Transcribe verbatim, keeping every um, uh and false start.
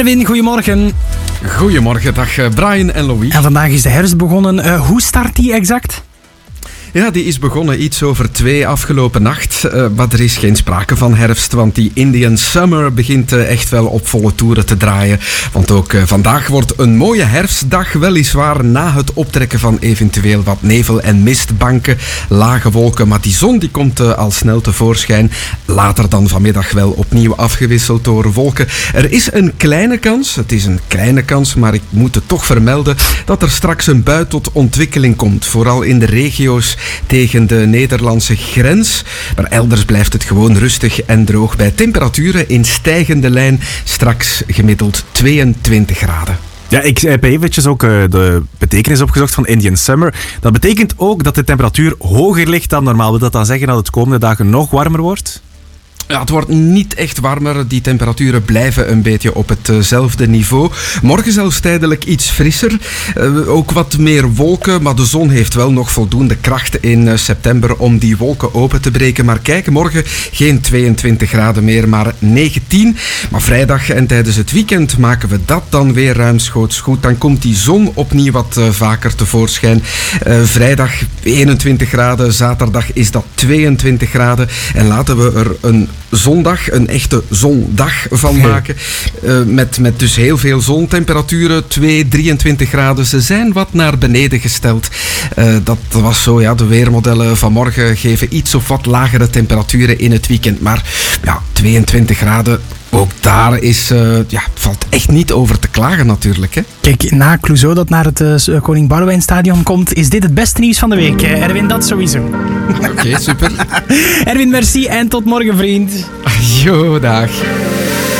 Erwin, goedemorgen. Goedemorgen, dag Brian en Louis. En vandaag is de herfst begonnen. Uh, hoe start die exact? Ja, die is begonnen iets over twee afgelopen nacht. Uh, maar er is geen sprake van herfst, want die Indian Summer begint uh, echt wel op volle toeren te draaien. Want ook uh, vandaag wordt een mooie herfstdag, weliswaar na het optrekken van eventueel wat nevel- en mistbanken, lage wolken. Maar die zon die komt uh, al snel tevoorschijn. Later dan vanmiddag wel opnieuw afgewisseld door wolken. Er is een kleine kans, het is een kleine kans, maar ik moet het toch vermelden, dat er straks een bui tot ontwikkeling komt. Vooral in de regio's tegen de Nederlandse grens. Maar elders blijft het gewoon rustig en droog bij temperaturen in stijgende lijn, straks gemiddeld tweeëntwintig graden. Ja, ik heb eventjes ook uh, de betekenis opgezocht van Indian Summer. Dat betekent ook dat de temperatuur hoger ligt dan normaal. Wil dat dan zeggen dat het komende dagen nog warmer wordt? Ja, het wordt niet echt warmer. Die temperaturen blijven een beetje op hetzelfde niveau. Morgen zelfs tijdelijk iets frisser. Uh, ook wat meer wolken, maar de zon heeft wel nog voldoende kracht in uh, september om die wolken open te breken. Maar kijk, morgen geen tweeëntwintig graden meer, maar negentien. Maar vrijdag en tijdens het weekend maken we dat dan weer ruimschoots goed. Dan komt die zon opnieuw wat uh, vaker tevoorschijn. Uh, vrijdag eenentwintig graden, zaterdag is dat tweeëntwintig graden. En laten we er een zondag, een echte zondag van maken. Uh, met, met dus heel veel zon. Temperaturen twee, drieëntwintig graden. Ze zijn wat naar beneden gesteld. Uh, dat was zo, ja. De weermodellen van morgen geven iets of wat lagere temperaturen in het weekend. Maar ja, tweeëntwintig graden. Ook daar is, uh, ja, valt echt niet over te klagen natuurlijk. Hè? Kijk, na Clouseau dat naar het uh, Koning Boudewijnstadion komt, is dit het beste nieuws van de week. Uh, Erwin, dat sowieso. Oké, okay, super. Erwin, merci en tot morgen, vriend. Jo, dag.